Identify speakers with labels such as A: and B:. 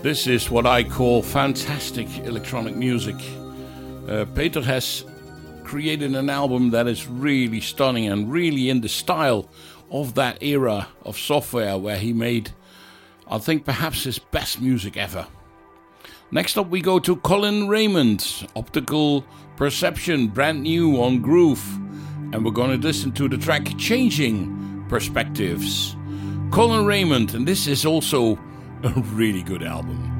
A: This is what I call fantastic electronic music. Peter has created an album that is really stunning and really in the style of that era of software where he made, I think, perhaps his best music ever. Next up we go to Colin Raymond, Optical Perception, brand new on Groove. And we're going to listen to the track Changing Perspectives. Colin Raymond, and this is also a really good album.